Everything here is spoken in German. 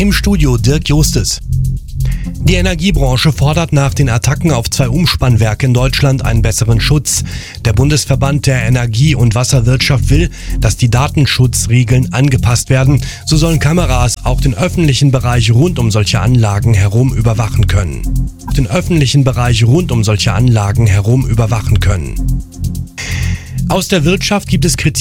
Im Studio Dirk Justes. Die Energiebranche fordert nach den Attacken auf 2 Umspannwerke in Deutschland einen besseren Schutz. Der Bundesverband der Energie- und Wasserwirtschaft will, dass die Datenschutzregeln angepasst werden. So sollen Kameras auch den öffentlichen Bereich rund um solche Anlagen herum überwachen können. Aus der Wirtschaft gibt es Kritik